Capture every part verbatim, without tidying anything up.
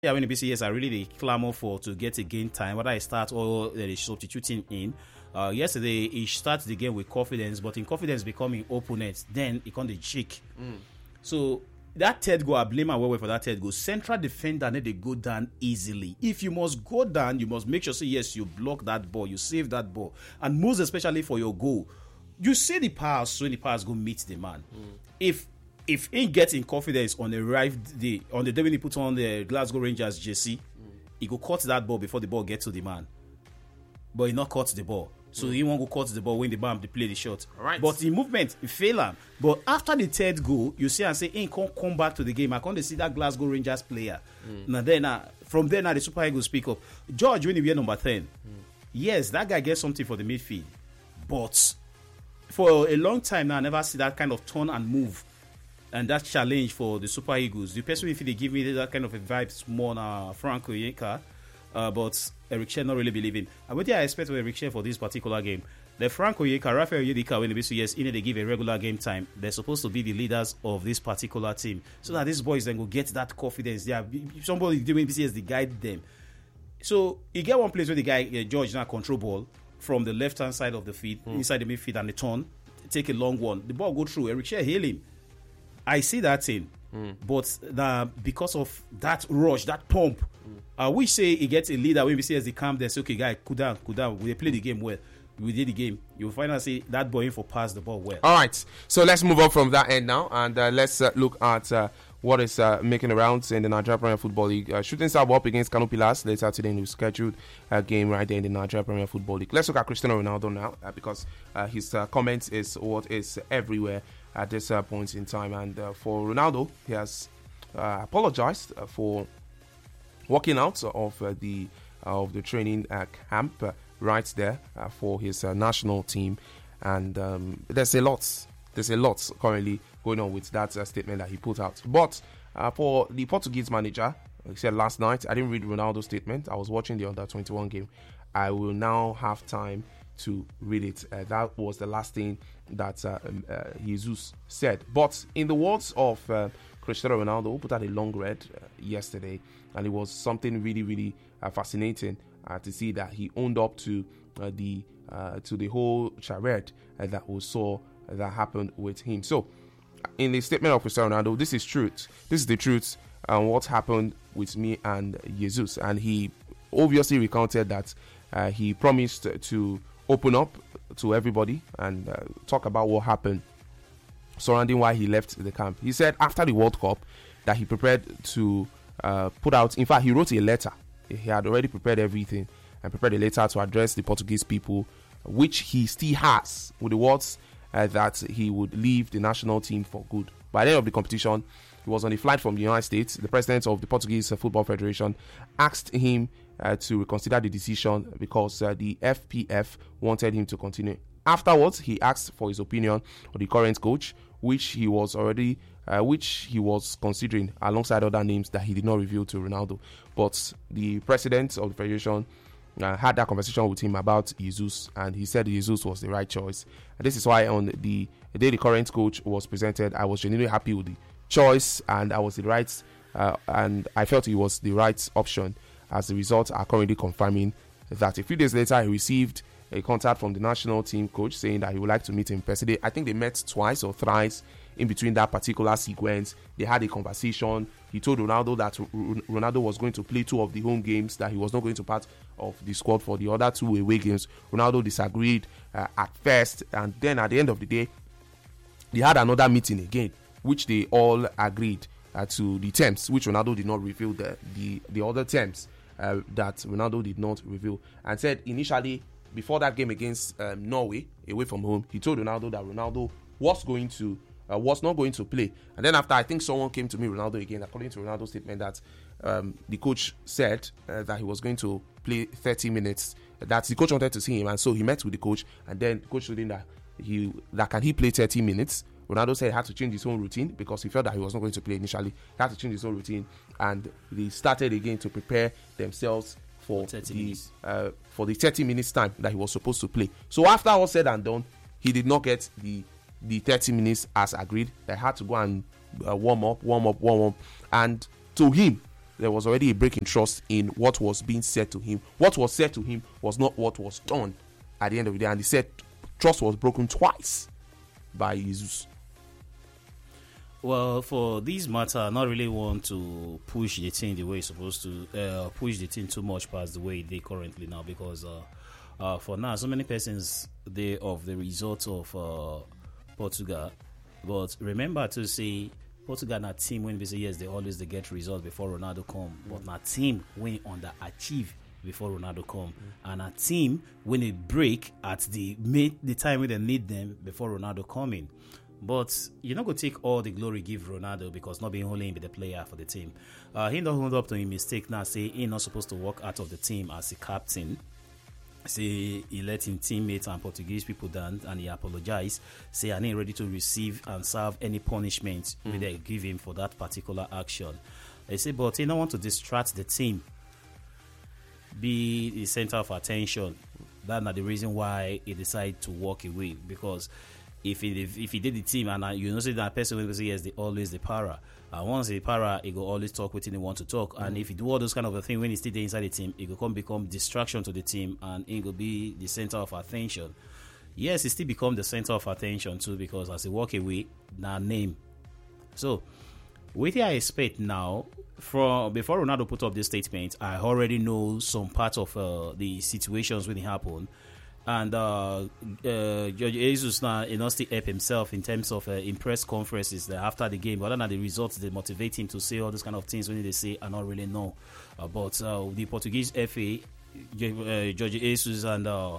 Yeah, when the B C S are really the clamor for to get a game time, whether I start or they substitute him in. Uh, yesterday, he starts the game with confidence, but in confidence becoming opponent, then he can't the cheek. Mm. So that third goal, I blame my way for that third goal. Central defender need to go down easily. If you must go down, you must make sure say yes, you block that ball, you save that ball, and most especially for your goal, you see the pass when the pass go meet the man. Mm. If If he gets in confidence on the arrived day, on the day when he puts on the Glasgow Rangers jersey, mm. he go cut that ball before the ball gets to the man. But he not cut the ball. So mm. he won't go cut the ball when the bam they play the shot. Right. But the movement, he fail him. But after the third goal, you see and say he can't come back to the game. I can't see that Glasgow Rangers player. Mm. Now then, uh, from there now the Super Eagles speak up. George, when he wear number ten, mm. yes, that guy gets something for the midfield. But for a long time now, I never see that kind of turn and move. And that challenge for the Super Eagles. The person, if they give me that kind of a vibe, more uh, Frank Onyeka, uh, but Eric Shea not really believing. And what do I expect of Eric Shea for this particular game? The Frank Onyeka, Rafael Yedika, when they say yes, in they give a regular game time, they're supposed to be the leaders of this particular team, so that these boys then go get that confidence. Yeah, somebody doing B C S, they guide them. So you get one place where the guy uh, George now control ball from the left hand side of the field, mm. inside the midfield, and the turn, take a long one. The ball go through. Eric Shea hail him. I see that thing, mm. but the, because of that rush, that pump, mm. I uh, wish say he gets a leader when we see as they come there, say, okay, guy, cool down, cool down. We play the game well. We did the game. You will find out say that boy in for pass the ball well. All right, so let's move on from that end now, and uh, let's uh, look at uh, what is uh, making the rounds in the Nigeria Premier Football League. Uh, Shooting Star up against Kano Pillars later today in the scheduled uh, game right there in the Nigeria Premier Football League. Let's look at Cristiano Ronaldo now, uh, because uh, his uh, comments is what is everywhere at this uh, point in time. And uh, for Ronaldo, he has uh, apologized uh, for walking out of uh, the uh, of the training uh, camp uh, right there uh, for his uh, national team. And um, there's a lot, there's a lot currently going on with that uh, statement that he put out. But uh, for the Portuguese manager, he said last night, I didn't read Ronaldo's statement. I was watching the under twenty-one game. I will now have time to read it. Uh, that was the last thing that uh, uh, Jesus said. But in the words of uh, Cristiano Ronaldo, who put out a long read uh, yesterday, and it was something really, really uh, fascinating uh, to see that he owned up to uh, the uh, to the whole charade uh, that we saw uh, that happened with him. So, in the statement of Cristiano Ronaldo, this is truth. This is the truth and what happened with me and Jesus. And he obviously recounted that uh, he promised to open up to everybody and uh, talk about what happened surrounding why he left the camp. He said after the World Cup that he prepared to uh, put out, in fact, he wrote a letter. He had already prepared everything and prepared a letter to address the Portuguese people, which he still has, with the words uh, that he would leave the national team for good. By the end of the competition, he was on a flight from the United States. The president of the Portuguese Football Federation asked him uh, to reconsider the decision because uh, the F P F wanted him to continue. Afterwards, he asked for his opinion on the current coach, which he was already, uh, which he was considering alongside other names that he did not reveal to Ronaldo. But the president of the federation uh, had that conversation with him about Jesus, and he said Jesus was the right choice. And this is why on the, the day the current coach was presented, I was genuinely happy with the choice, and I was the right, uh, and I felt he was the right option. As the results are currently confirming that a few days later he received a contact from the national team coach saying that he would like to meet him in person. I think they met twice or thrice in between that particular sequence. They had a conversation. He told Ronaldo that Ronaldo was going to play two of the home games, that he was not going to part of the squad for the other two away games. Ronaldo disagreed uh, at first, and then at the end of the day, they had another meeting again, which they all agreed uh, to the terms, which Ronaldo did not reveal the the, the other terms uh, that Ronaldo did not reveal, and said initially, before that game against um, Norway, away from home, he told Ronaldo that Ronaldo was going to, uh, was not going to play. And then after, I think someone came to me, Ronaldo again, according to Ronaldo's statement, that um, the coach said uh, that he was going to play thirty minutes, that the coach wanted to see him. And so he met with the coach, and then the coach told him that, he, that can he play thirty minutes? Ronaldo said he had to change his own routine because he felt that he was not going to play initially. He had to change his own routine, and they started again to prepare themselves for the uh, for the thirty minutes time that he was supposed to play. So after all said and done, he did not get the the thirty minutes as agreed. They had to go and uh, warm up, warm up, warm up. And to him, there was already a break in trust in what was being said to him. What was said to him was not what was done at the end of the day, and he said trust was broken twice by Jesus. Well, for this matter, I not really want to push the team the way it's supposed to, uh, push the team too much past the way they currently now, because uh, uh, for now, so many persons they of the result of uh, Portugal. But remember to say Portugal na team when they say yes, they always they get results before Ronaldo come, mm. but na team when underachieve before Ronaldo come, mm. and a team when they break at the the time when they need them before Ronaldo come in. But you're not going to take all the glory give Ronaldo, because not being only him be the player for the team. Uh, he don't hold up to his mistake now, say he's not supposed to walk out of the team as a captain. Say he let his teammates and Portuguese people down, and he apologized. Say I ain't ready to receive and serve any punishment mm. they give him for that particular action. They say, but he don't want to distract the team, be the center of attention. That's not the reason why he decided to walk away, because If he if, if he did the team, and uh, you know, say that person will say yes, they always the para. And once the para, he go always talk with him, he want to talk. Mm. And if he do all those kind of a thing when he still there inside the team, he go come become distraction to the team, and he go be the center of attention. Yes, he still become the center of attention too, because as he walk away, now name. So, what I expect now, from before Ronaldo put up this statement, I already know some part of uh, the situations when it happened. And uh, uh, Jorge Jesus now, you know, still help himself in terms of uh, in press conferences that after the game. Whether or not the results they motivate him to say all those kind of things when they say, I don't really know. Uh, but uh, the Portuguese F A, uh, Jorge Jesus and uh,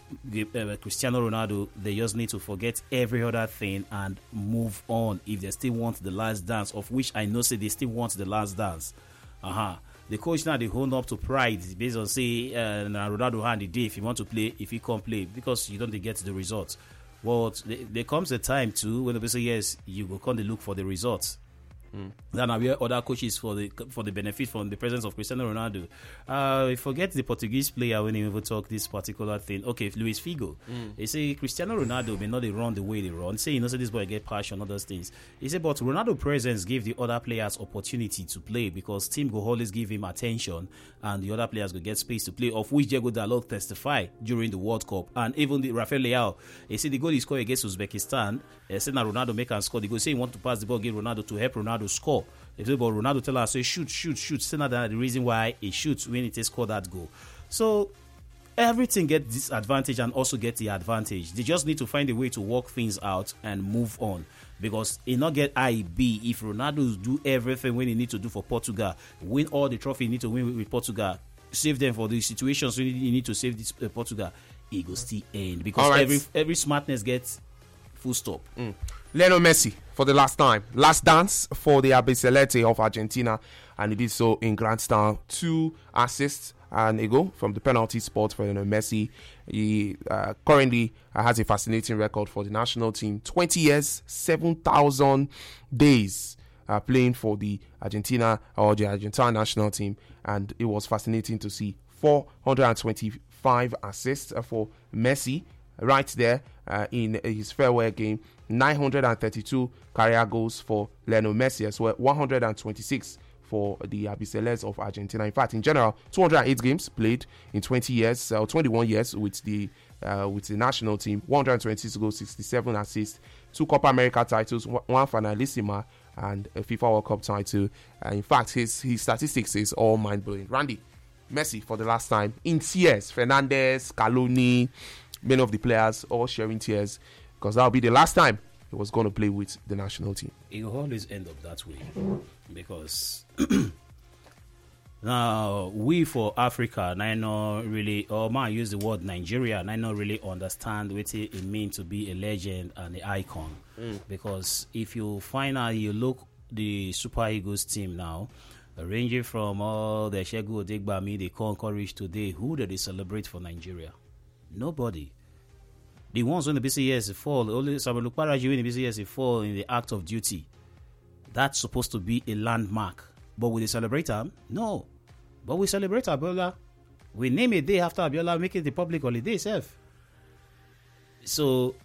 uh, Cristiano Ronaldo, they just need to forget every other thing and move on if they still want the last dance, of which I know say they still want the last dance. Uh huh. The coach now they hold up to pride based on say uh, Ronaldo hand the day if he want to play, if he can't play, because you don't get the results. But there comes a time too when they say yes, you go come to look for the results. Mm. Then we have other coaches for the for the benefit from the presence of Cristiano Ronaldo. Uh, forget the Portuguese player when he even talk this particular thing. Okay, Luis Figo, mm. they say Cristiano Ronaldo may not they run the way they run. Say you know say this boy get passion, all those things. He said, but Ronaldo presence give the other players opportunity to play, because team go always give him attention, and the other players go get space to play. Of which Diego Dalot testify during the World Cup, and even the Rafael Leao. He said the goal he scored against Uzbekistan. He said that Ronaldo make and score. They go say he want to pass the ball, give Ronaldo to help Ronaldo score. If they but Ronaldo tell us say shoot, shoot, shoot. Say that the reason why he shoots when he score that goal. So everything gets disadvantage and also get the advantage. They just need to find a way to work things out and move on, because he not get I B if Ronaldo do everything when he need to do for Portugal, win all the trophy he need to win with, with Portugal, save them for the situations when he need to save this uh, Portugal. He go still end, because right. every every smartness gets full stop. Mm. Lionel Messi for the last time. Last dance for the Albiceleste of Argentina, and he did so in grand style. Two assists and a goal from the penalty spot for Lionel Messi. He uh, currently uh, has a fascinating record for the national team. twenty years, seven thousand days uh, playing for the Argentina or the Argentine national team, and it was fascinating to see four hundred twenty-five assists for Messi right there uh, in his farewell game. nine hundred thirty-two career goals for Lionel Messi as well, one hundred twenty-six for the Albiceleste of Argentina. In fact, in general, two hundred eight games played in twenty years, or uh, twenty-one years with the uh, with the national team. one hundred twenty-six goals, sixty-seven assists, two Copa America titles, one Finalissima, and a FIFA World Cup title. Uh, in fact, his his statistics is all mind blowing. Randy, Messi for the last time in tears. Fernandes, Scaloni, many of the players all sharing tears, because that'll be the last time he was going to play with the national team. It will always end up that way, because now we for Africa, I not really, or man use the word Nigeria, and I not really understand what it means to be a legend and an icon. Mm. Because if you find out, you look the Super Eagles team now, ranging from all the Shegu Odegbami, they call courage today, who did they celebrate for Nigeria? Nobody. The ones when the B C S fall, only Samuel Lukparaji when the B C S fall in the act of duty. That's supposed to be a landmark. But will they celebrate them? No. But we celebrate Abiola. We name a day after Abiola, make it the public holiday itself. So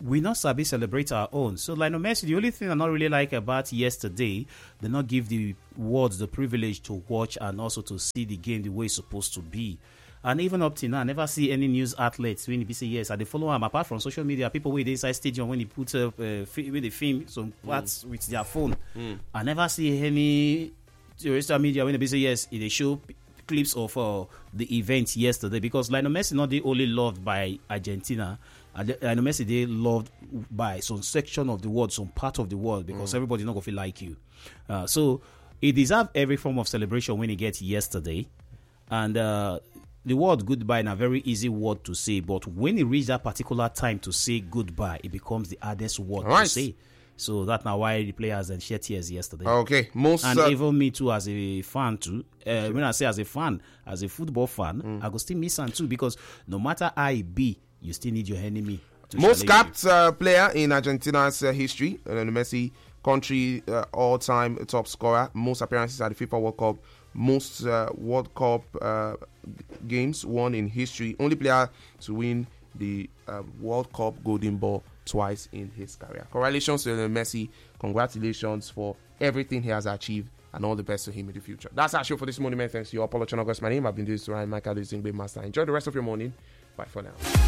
we not sabi celebrate our own. So Lionel Messi, the only thing I not really like about yesterday, they not give the world the privilege to watch and also to see the game the way it's supposed to be. And even up till now, I never see any news outlets when they say yes, and they follow him. Apart from social media, people with inside stadium when he put up uh, fi- with the film some parts mm. with their phone. Mm. I never see any social media when they say yes, they show p- clips of uh, the event yesterday, because Lionel Messi not the only loved by Argentina. Lionel Messi they loved by some section of the world, some part of the world, because mm. everybody not gonna feel like you. Uh, so he deserved every form of celebration when he gets yesterday, and uh, the word goodbye is a very easy word to say, but when he reach that particular time to say goodbye, it becomes the hardest word right. to say. So that's now why the players and shed tears yesterday. Okay, most and uh, even me too as a fan too. Uh, when I say as a fan, as a football fan, mm. I go still miss him too, because no matter how he be, you still need your enemy. Most capped uh, player in Argentina's uh, history, Lionel Messi, country uh, all-time top scorer, most appearances at the FIFA World Cup, most uh, World Cup uh, games won in history, only player to win the uh, World Cup Golden Ball twice in his career. Congratulations to Lionel Messi. Congratulations for everything he has achieved, and all the best to him in the future. That's our show for this morning, man. Thanks to you, Apollo Chonogos. My name has been doing this to Ryan Michael, the Zingbe Master. Enjoy the rest of your morning. Bye for now.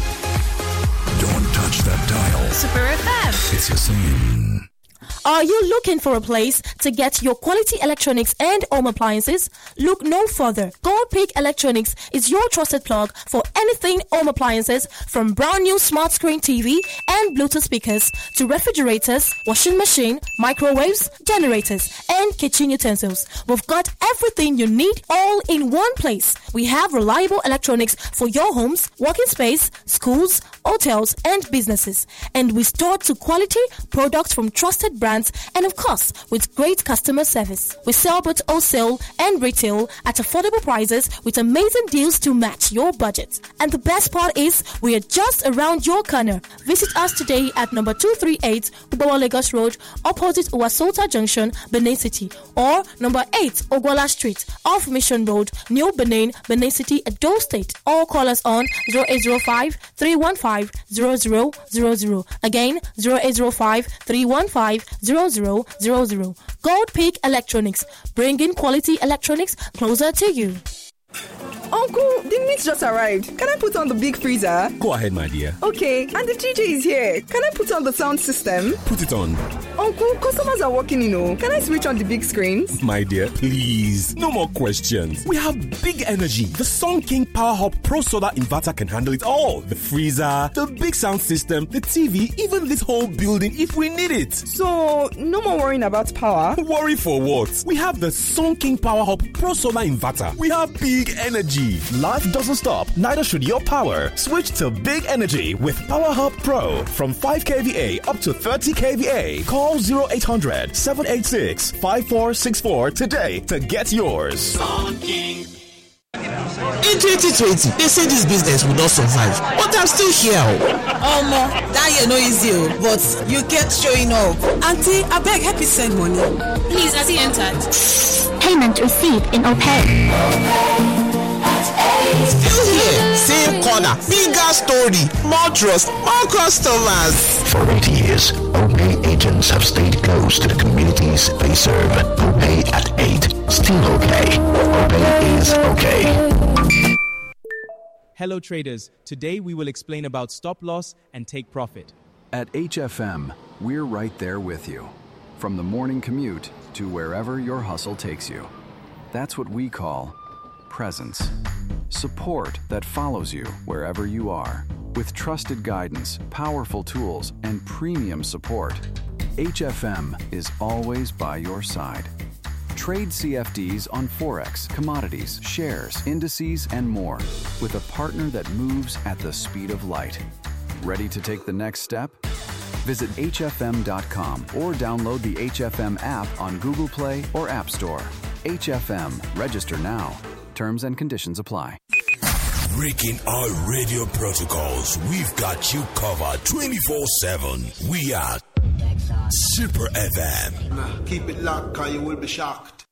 Don't touch that dial. Super F M. It's a sin. Are you looking for a place to get your quality electronics and home appliances? Look no further. Gold Peak Electronics is your trusted plug for anything home appliances, from brand new smart screen T V and Bluetooth speakers to refrigerators, washing machine, microwaves, generators, and kitchen utensils. We've got everything you need all in one place. We have reliable electronics for your homes, working space, schools, hotels, and businesses. And we store to quality products from trusted brands, and of course with great customer service. We sell both wholesale and retail at affordable prices with amazing deals to match your budget. And the best part is we are just around your corner. Visit us today at number two thirty-eight Ubawa Lagos Road, opposite Uwasota Junction, Benin City, or number eight Ogwala Street off Mission Road, New Benin, Benin City, Edo State. Or call us on zero eight zero five, three one five, zero zero zero zero. Again, zero eight zero five, three one five, zero zero zero zero. Gold Peak Electronics, bringing quality electronics closer to you. Uncle, the meat just arrived. Can I put on the big freezer? Go ahead, my dear. Okay, and the D J is here. Can I put on the sound system? Put it on. Uncle, customers are walking in. Oh, can I switch on the big screens? My dear, please. No more questions. We have big energy. The Sun King Power Hub Pro Solar Inverter can handle it all. The freezer, the big sound system, the T V, even this whole building if we need it. So, no more worrying about power? Worry for what? We have the Sun King Power Hub Pro Solar Inverter. We have big energy. Life doesn't stop, neither should your power. Switch to big energy with Power Hub Pro. From five K V A up to thirty K V A. Call zero eight hundred, seven eight six, five four six four today to get yours. In twenty twenty, they say this business will not survive, but I'm still here. Omo, that year no easy, but you kept showing up. Auntie, I beg, help me send money. Please, has he entered? Payment received in OPay. Still here, same corner, bigger story, more trust, more customers. For eight years, OPay agents have stayed close to the communities they serve. OPay at eight, still okay. OPay is okay. Hello traders, today we will explain about stop loss and take profit. At H F M, we're right there with you. From the morning commute to wherever your hustle takes you. That's what we call presence. Support that follows you wherever you are. With trusted guidance, powerful tools, and premium support, H F M is always by your side. Trade C F Ds on Forex, commodities, shares, indices, and more with a partner that moves at the speed of light. Ready to take the next step? Visit H F M dot com or download the H F M app on Google Play or App Store. H F M. Register now. Terms and conditions apply. Breaking our radio protocols, we've got you covered twenty-four seven. We are Super F M. Nah, keep it locked, cause you will be shocked.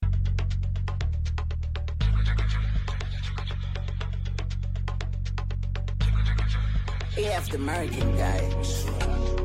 We have the American guy.